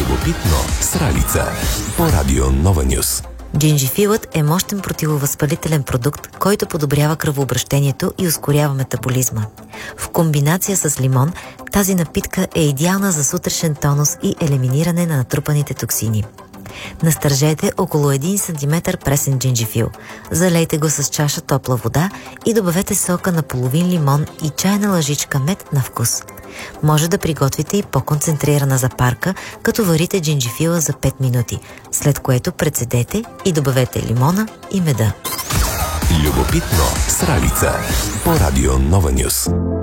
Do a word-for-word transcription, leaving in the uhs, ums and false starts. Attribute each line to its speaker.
Speaker 1: Любопитно с Ралица по Радио Нова Нюс.
Speaker 2: Джинджифилът е мощен противовъзпалителен продукт, който подобрява кръвообращението и ускорява метаболизма. В комбинация с лимон, тази напитка е идеална за сутрешен тонус и елиминиране на натрупаните токсини. Настържете около един сантиметър пресен джинджифил. Залейте го с чаша топла вода и добавете сока на половин лимон и чайна лъжичка мед на вкус. Може да приготвите и по-концентрирана запарка, като варите джинджифила за пет минути, след което прецедете и добавете лимона и меда.
Speaker 1: Любопитно с Ралица по Радио Нова Нюс.